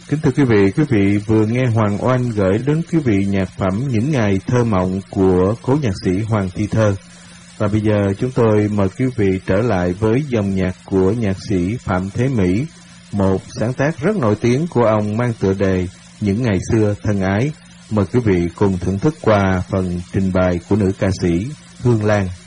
Kính thưa quý vị vừa nghe Hoàng Oanh gửi đến quý vị nhạc phẩm Những Ngày Thơ Mộng của cố nhạc sĩ Hoàng Thi Thơ. Và bây giờ chúng tôi mời quý vị trở lại với dòng nhạc của nhạc sĩ Phạm Thế Mỹ, một sáng tác rất nổi tiếng của ông mang tựa đề Những Ngày Xưa Thân Ái. Mời quý vị cùng thưởng thức qua phần trình bày của nữ ca sĩ Hương Lan.